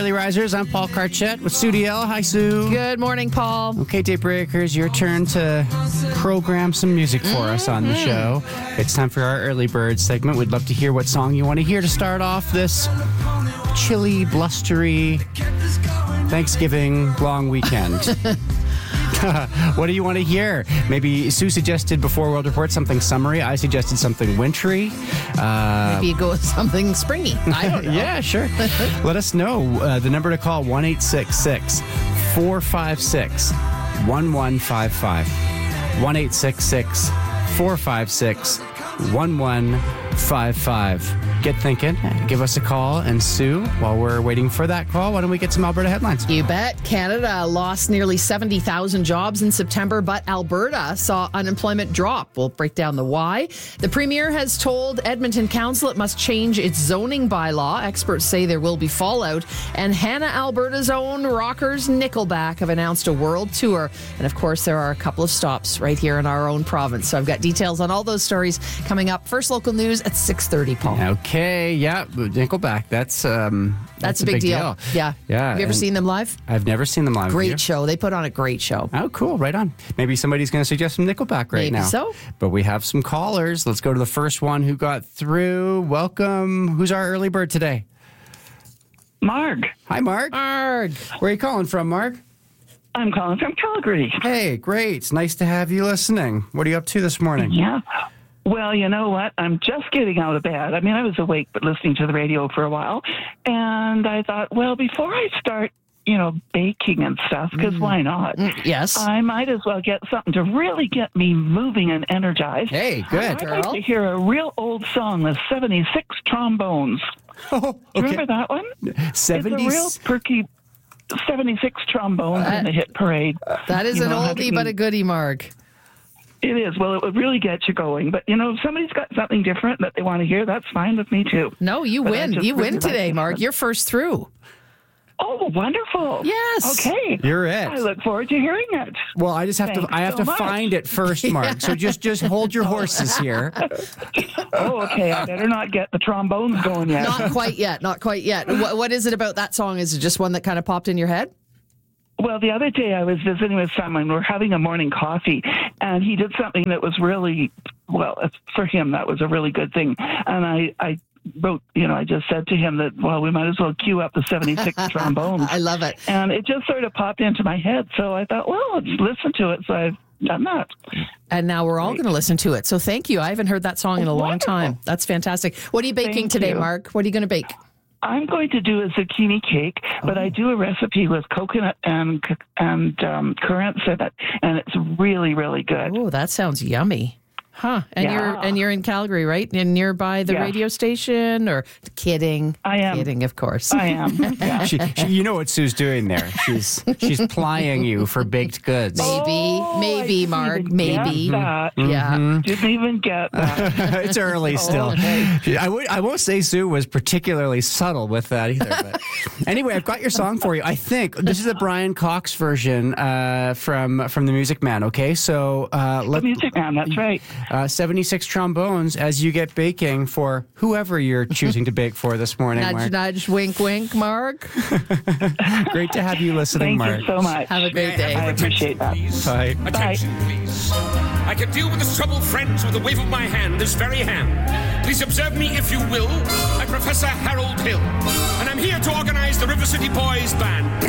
Early Risers. I'm Paul Carchette with Sue DL. Hi, Sue. Good morning, Paul. Okay, Daybreakers, your turn to program some music for us on the show. It's time for our Early Bird segment. We'd love to hear what song you want to hear to start off this chilly, blustery Thanksgiving long weekend. What do you want to hear? Maybe Sue suggested before World Report something summery. I suggested something wintry. Maybe you go with something springy. I don't know. Yeah, sure. Let us know. The number to call, 1-866-456-1155. 1-866-456-1155. Get thinking. Give us a call. And Sue, while we're waiting for that call, why don't we get some Alberta headlines? You bet. Canada lost nearly 70,000 jobs in September, but Alberta saw unemployment drop. We'll break down the why. The Premier has told Edmonton Council it must change its zoning bylaw. Experts say there will be fallout. And Hannah, Alberta's own rockers, Nickelback, have announced a world tour. And of course, there are a couple of stops right here in our own province. So I've got details on all those stories coming up. First local news at 6:30, Paul. Okay, yeah, Nickelback. That's a big deal. Yeah. Have you ever seen them live? I've never seen them live. Great show. They put on a great show. Oh, cool. Right on. Maybe somebody's going to suggest some Nickelback right now. Maybe so. But we have some callers. Let's go to the first one who got through. Welcome. Who's our early bird today? Marg. Hi, Marg. Marg. Where are you calling from, Marg? I'm calling from Calgary. Hey, great. It's nice to have you listening. What are you up to this morning? Yeah. Well, you know what? I'm just getting out of bed. I mean, I was awake, but listening to the radio for a while. And I thought, well, before I start, baking and stuff, because why not? Yes. I might as well get something to really get me moving and energized. Hey, good. I'd like to hear a real old song, the 76 Trombones. Oh, okay. Do you remember that one? 70s. It's a real perky 76 Trombones in the hit parade. That is an oldie but a goodie, Marg. It is. Well, it would really get you going. But, if somebody's got something different that they want to hear, that's fine with me, too. No, you win. You win today, Marg. You're first through. Oh, wonderful. Yes. Okay. You're it. I look forward to hearing it. Well, I just have to. I have to find it first, Mark. So just hold your horses here. Oh, okay. I better not get the trombones going yet. Not quite yet. Not quite yet. What is it about that song? Is it just one that kind of popped in your head? Well, the other day I was visiting with someone. We're having a morning coffee, and he did something that was really, for him, that was a really good thing. And I wrote, I just said to him that, we might as well cue up the 76 trombones. I love it. And it just sort of popped into my head. So I thought, let's listen to it. So I've done that. And now we're all going to listen to it. So thank you. I haven't heard that song in a long time. That's fantastic. What are you baking today, Mark? What are you going to bake? I'm going to do a zucchini cake, but I do a recipe with coconut and currants in it, and it's really, really good. Oh, that sounds yummy. Huh. And you're in Calgary, right? And nearby the radio station, or kidding? I am. Kidding, of course. I am. Yeah. She, you know what Sue's doing there. She's plying you for baked goods. Maybe, Mark. Maybe. Yeah. Didn't even get that. It's early still. Okay. I won't say Sue was particularly subtle with that either. But anyway, I've got your song for you. I think this is the Brian Cox version from the Music Man. Okay, so The Music Man. That's right. 76 trombones as you get baking for whoever you're choosing to bake for this morning, Nudge, Mark. nudge, wink, wink, Mark. Great to have you listening, Mark. Thank you so much. Have a great day. I appreciate that. Bye. Attention, please. I can deal with this troubled friends with a wave of my hand, this very hand. Please observe me, if you will. I'm Professor Harold Hill, and I'm here to organize the River City Boys Band.